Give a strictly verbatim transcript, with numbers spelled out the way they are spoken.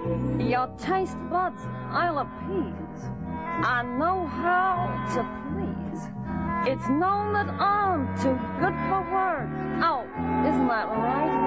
Your taste buds I'll appease. I know how to please. It's known that I'm too good for words. Oh, isn't that right?